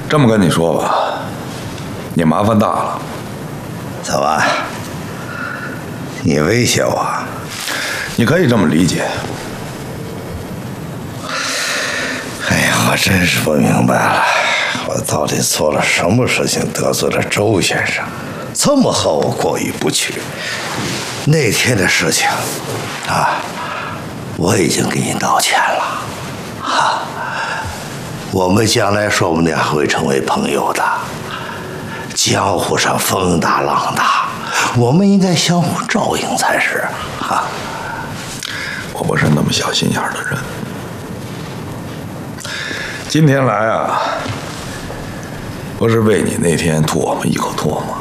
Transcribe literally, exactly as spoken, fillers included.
这么跟你说吧，你麻烦大了。 怎么？你威胁我？ 你可以这么理解。 哎呀，我真是不明白了，我到底做了什么事情得罪了周先生，这么和我过意不去？那天的事情，啊，我已经给你道歉了，哈，我们将来说不定还会成为朋友的。江湖上风大浪大，我们应该相互照应才是，哈。 我不是那么小心眼的人。今天来啊，不是为你那天吐我们一口唾沫，